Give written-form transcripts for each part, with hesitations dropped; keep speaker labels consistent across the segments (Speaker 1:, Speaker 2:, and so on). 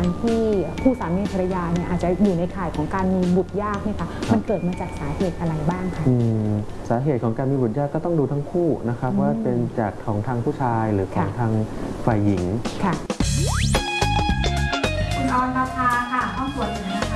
Speaker 1: การที่คู่สามีภรรยาเนี่ยอาจจะอยู่ในข่ายของการมีบุตรยากเนี่ยค่ะมันเกิดมาจากสาเหตุอะไรบ้างคะ
Speaker 2: สาเหตุของการมีบุตรยากก็ต้องดูทั้งคู่นะครับว่าเป็นจากของทางผู้ชายหรือของทางฝ่ายหญิง
Speaker 1: ค่ะ
Speaker 3: คุณออนประภาค่ะห้องตรวจอยู่นะคะ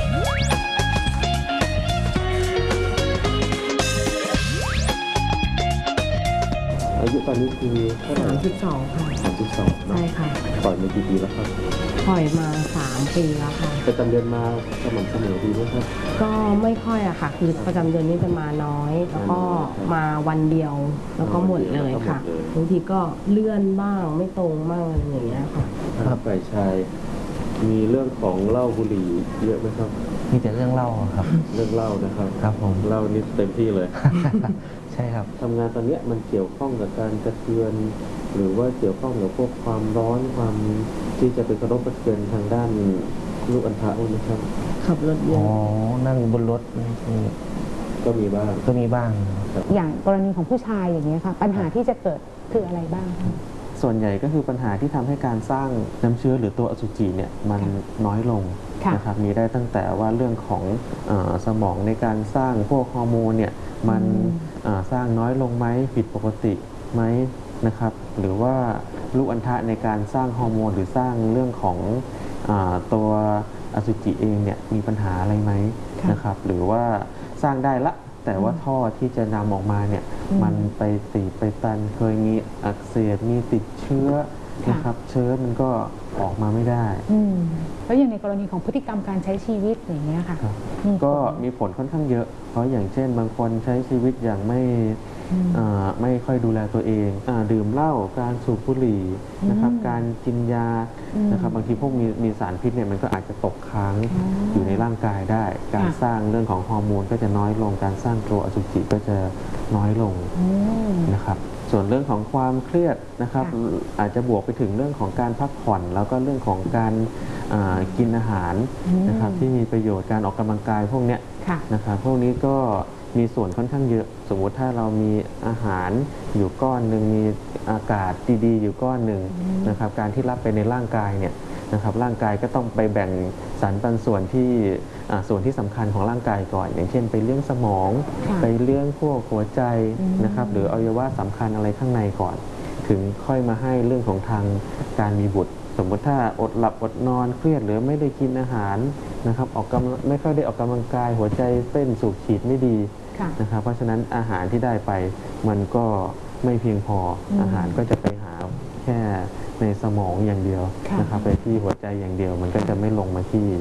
Speaker 2: อายุตอนนี้คือเท่าไหร่
Speaker 4: 32 ค่ะ
Speaker 2: 32
Speaker 4: ใช่ค่ะ
Speaker 2: ปล่อยมากี่ปีแล้วครับ
Speaker 4: ปล่อยมา3 ปีแล้วค่ะ
Speaker 2: ประจำเดือนมาสม่ำเสมอดีไหมครับ
Speaker 4: ก็ไม่ค่อยอะค่ะคือประจำเดือนนี้จะมาน้อยแล้วก็มาวันเดียวแล้วก็หมดเลยค่ะบางทีก็เลื่อนบ้างไม่ตรงบ้างอะไรอย่างเงี้ยค่ะ
Speaker 2: ฝ่ายชายมีเรื่องของเหล้าบุหรี่เยอะไหมครับ
Speaker 5: มีแต่เรื่องเล่าครับ
Speaker 2: เรื่องเหล้านะครับ
Speaker 5: ครับผม
Speaker 2: เหล้านี่เต็มที่เลย
Speaker 5: ใช่ครับ
Speaker 2: ทำงานตอนนี้มันเกี่ยวข้องกับการกระเทือนหรือว่าเกี่ยวข้องกับพวกความร้อนความที่จะไปกระทบกระเทือนทางด้านลูกอัณฑะนะครับ
Speaker 4: ขับรถเยอะ
Speaker 5: นั่งบนรถ
Speaker 2: ก็มีบ้าง
Speaker 1: อย่างกรณีของผู้ชายอย่างนี้ค่ะปัญหาที่จะเกิดคืออะไรบ้าง
Speaker 2: ส่วนใหญ่ก็คือปัญหาที่ทำให้การสร้างน้ำเชื้อหรือตัวอสุจิเนี่ยมันน้อยลงนะครับมีได้ตั้งแต่ว่าเรื่องของสมองในการสร้างพวกฮอร์โมนเนี่ยมันสร้างน้อยลงไหมผิดปกติไหมนะครับหรือว่าลูกอัณฑะในการสร้างฮอร์โมนหรือสร้างเรื่องของตัวอสุจิเองเนี่ยมีปัญหาอะไรไหมนะครับหรือว่าสร้างได้ละแต่ว่าท่อที่จะนำออกมาเนี่ยมันไปตีบไปตันเคยมีอักเสบมีติดเชื้อนะครับเชื้อมันก็ออกมาไม่ได้
Speaker 1: แล้วอย่างในกรณีของพฤติกรรมการใช้ชีวิตอย่างเงี้ยค่ะ
Speaker 2: ก็มีผลค่อนข้างเยอะเพราะอย่างเช่นบางคนใช้ชีวิตอย่างไม่ค่อยดูแลตัวเองดื่มเหล้าการสูบบุหรี่นะครับการกินยานะครับบางทีพวกมีสารพิษเนี่ยมันก็อาจจะตกค้างอยู่ในร่างกายได้การสร้างเรื่องของฮอร์โมนก็จะน้อยลงการสร้างตัวอสุจิก็จะน้อยลงนะครับส่วนเรื่องของความเครียดนะครับอาจจะบวกไปถึงเรื่องของการพักผ่อนแล้วก็เรื่องของการกินอาหารนะครับที่มีประโยชน์การออกกำลังกายพวกนี้นะครับพวกนี้ก็มีส่วนค่อนข้างเยอะสมมุติถ้าเรามีอาหารอยู่ก้อนหนึ่งมีอากาศดีๆอยู่ก้อนหนึ่งนะครับการที่รับไปในร่างกายเนี่ยนะครับร่างกายก็ต้องไปแบ่งสารปันส่วนที่สำคัญของร่างกายก่อนอย่างเช่นไปเลี้ยงสมองไปเลี้ยงพวกหัวใจนะครับหรืออวัยวะสำคัญอะไรข้างในก่อนถึงค่อยมาให้เรื่องของทางการมีบุตรสมมติถ้าอดหลับอดนอนเครียดหรือไม่ได้กินอาหารนะครับไม่ค่อยได้ออกกำลังกายหัวใจเต้นสูบฉีดไม่ดีนะครับเพราะฉะนั้นอาหารที่ได้ไปมันก็ไม่เพียงพออาหารก็จะไปหาแค่ในสมองอย่างเดียวนะครับไปที่หัวใจอย่างเดียวมันก็จะไม่ลงมาที่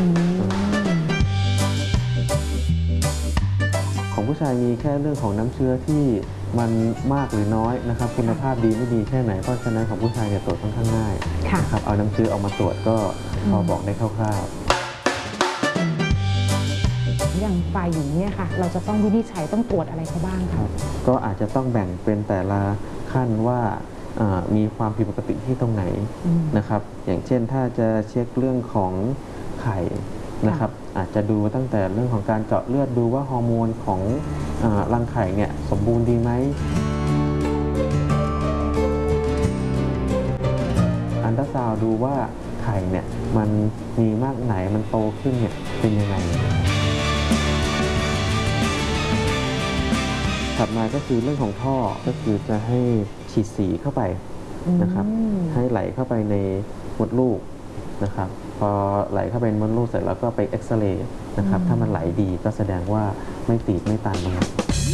Speaker 2: ของผู้ชายมีแค่เรื่องของน้ำเชื้อที่มันมากหรือน้อยนะครับคุณภาพดีไม่ดีแค่ไหนเพราะฉะนั้นของผู้ชายเนี่ยตรวจค่อนข้างง่ายนะครับเอาน้ำเชื้อออกมาตรวจก็พอบอกได้คร่าวๆ
Speaker 1: อย่างฝ่ายหญิงเนี่ยค่ะเราจะต้องวินิจฉัยต้องตรวจอะไรเขาบ้างคะ
Speaker 2: ก็อาจจะต้องแบ่งเป็นแต่ละขั้นว่ามีความผิดปกติที่ตรงไหนนะครับอย่างเช่นถ้าจะเช็คเรื่องของไข่นะครับอาจจะดูตั้งแต่เรื่องของการเจาะเลือดดูว่าฮอร์โมนของรังไข่เนี่ยสมบูรณ์ดีไหมอัลตราซาวด์ดูว่าไข่เนี่ยมันมีมากไหนมันโตขึ้นเนี่ยเป็นยังไงถัดมาก็คือเรื่องของท่อก็คือจะให้ฉีดสีเข้าไปนะครับให้ไหลเข้าไปในมดลูกนะครับพอไหลเข้าไปในมดลูกเสร็จแล้วก็ไปเอ็กซเรย์นะครับถ้ามันไหลดีก็แสดงว่าไม่ตีบไม่ตันนะครับ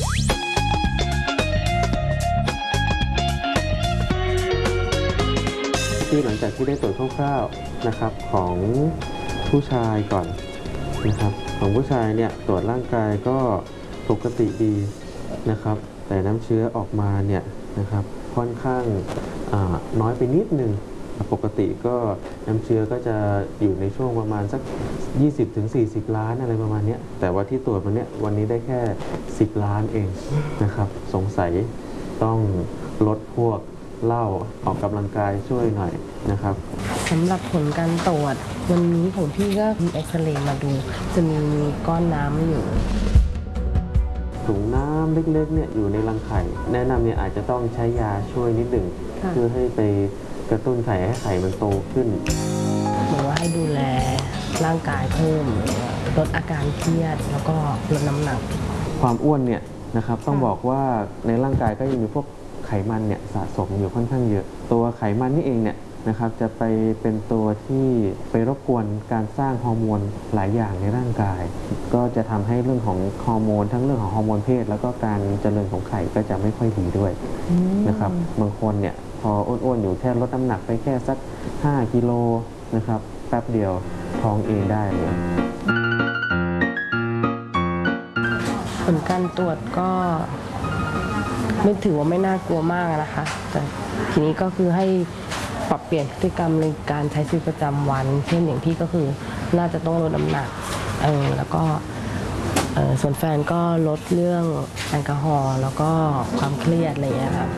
Speaker 2: ที่หลังจากที่ได้ตรวจคร่าวๆนะครับของผู้ชายก่อนนะครับของผู้ชายเนี่ยตรวจร่างกายก็ปกติดีนะครับแต่น้ำเชื้อออกมาเนี่ยนะครับค่อนข้างน้อยไปนิดนึงปกติก็น้ำเชื้อก็จะอยู่ในช่วงประมาณสัก 20-40 ล้านอะไรประมาณนี้แต่ว่าที่ตรวจมาเนี่ยวันนี้ได้แค่10 ล้านเองนะครับสงสัยต้องลดพวกเหล้าออกกำลังกายช่วยหน่อยนะครับ
Speaker 4: สำหรับผลการตรวจวันนี้ของพี่ก็มีเอ็กซเรย์มาดูจะมีก้อนน้ำอยู่
Speaker 2: ถุงน้ำเล็กๆเนี่ยอยู่ในรังไข่แนะนำเนี่ยอาจจะต้องใช้ยาช่วยนิดหนึ่งเพื่อให้ไปกระตุ้นไข่ให้ไข่มันโตขึ้น
Speaker 4: หรือว่าให้ดูแลร่างกายเพิ่มลดอาการเครียดแล้วก็ลดน้ำหนัก
Speaker 2: ความอ้วนเนี่ยนะครับต้องบอกว่าในร่างกายก็ยังมีพวกไขมันเนี่ยสะสมอยู่ค่อนข้างเยอะตัวไขมันนี่เองเนี่ยนะครับจะไปเป็นตัวที่ไปรบกวนการสร้างฮอร์โมนหลายอย่างในร่างกาย ก็จะทำให้เรื่องของฮอร์โมนทั้งเรื่องของฮอร์โมนเพศแล้วก็การเจริญของไข่ก็จะไม่ค่อยดีด้วยนะครับบางคนเนี่ยพออ้วนๆอยู่แค่ลดน้ำหนักไปแค่สัก5 กิโลนะครับแป๊บเดียวท้องเองได้เลย
Speaker 4: ผลการตรวจก็ไม่ถือว่าไม่น่ากลัวมากนะคะแต่ทีนี้ก็คือให้ปรับเปลี่ยนพฤติกรรมในการใช้ชีวิตประจำวันเช่นอย่างพี่ก็คือน่าจะต้องลดน้ำหนักแล้วก็ส่วนแฟนก็ลดเรื่องแอลกอฮอล์แล้วก็ความเครียดอะไรอย่างเงี้ยครับ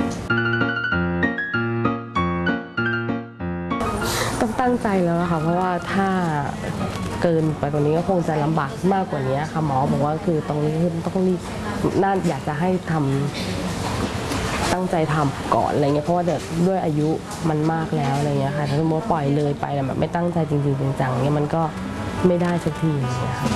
Speaker 4: ต้องตั้งใจแล้วนะคะเพราะว่าถ้าเกินไปกว่านี้ก็คงจะลำบากมากกว่านี้ค่ะหมอบอกว่าคือต้องรีบน่าอยากจะให้ทำตั้งใจทำก่อนอะไรเงี้ยเพราะว่าด้วยอายุมันมากแล้วอะไรเงี้ยค่ะถ้าสมมติปล่อยเลยไปแบบไม่ตั้งใจจริงๆจังๆเนี่ยมันก็ไม่ได้สักทีเนี่ยค่ะ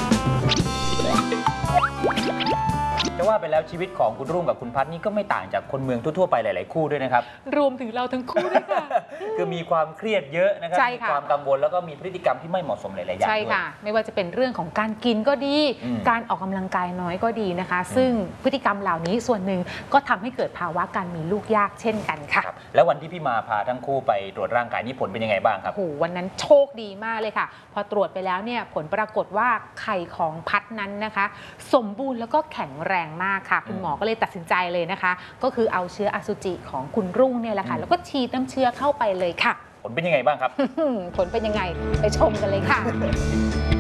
Speaker 6: จะว่าไปแล้วชีวิตของคุณรุ่งกับคุณพัฒน์นี่ก็ไม่ต่างจากคนเมืองทั่วๆไปหลายๆคู่ด้วยนะครับ
Speaker 7: รวมถึงเราทั้งคู่ด้วยค่ะ
Speaker 6: คือมีความเครียดเยอะนะครับ
Speaker 7: ใช่
Speaker 6: มี
Speaker 7: ค่ะ
Speaker 6: ความกังวลแล้วก็มีพฤติกรรมที่ไม่เหมาะสมหลายๆอย่าง
Speaker 7: ใช่
Speaker 6: ด้วย
Speaker 7: ค่ะ ไม่ว่าจะเป็นเรื่องของการกินก็ดี การออกกำลังกายน้อยก็ดีนะคะ ซึ่งพฤติกรรมเหล่านี้ส่วนหนึ่งก็ทำให้เกิดภาวะการมีลูกยากเช่นกันค่ะ
Speaker 6: ครับแล้ววันที่พี่มาพาทั้งคู่ไปตรวจร่างกายนี่ผลเป็นยังไงบ้างครับ
Speaker 7: โอ้โหวันนั้นโชคดีมากเลยค่ะ พอตรวจไปแล้วเนี่ยผลปรากฏว่าไข่ของพัดนั้นนะคะ สมบูรณ์แล้วก็แข็งแรงมากค่ะ คุณหมอก็เลยตัดสินใจเลยนะคะ ก็คือเอาเชื้ออสุจิของคุณรุ่งเนี่ยแหละค่ะแล้วก็ฉีดน้ำเชื้อเข้าไปเลยค่ะ
Speaker 6: ผลเป็นยังไงบ้างครับ
Speaker 7: ผลเป็นยังไงไปชมกันเลยค่ะ